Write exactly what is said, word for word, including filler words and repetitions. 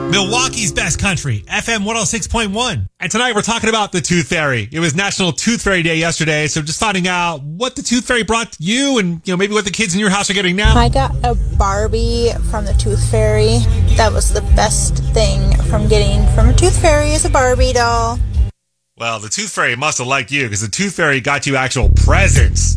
Milwaukee's best country, F M one oh six point one. And tonight we're talking about the Tooth Fairy. It was National Tooth Fairy Day yesterday, so just finding out what the Tooth Fairy brought to you and, you know, maybe what the kids in your house are getting now. I got a Barbie from the Tooth Fairy. That was the best thing from getting from a Tooth Fairy is a Barbie doll. Well, the Tooth Fairy must have liked you because the Tooth Fairy got you actual presents.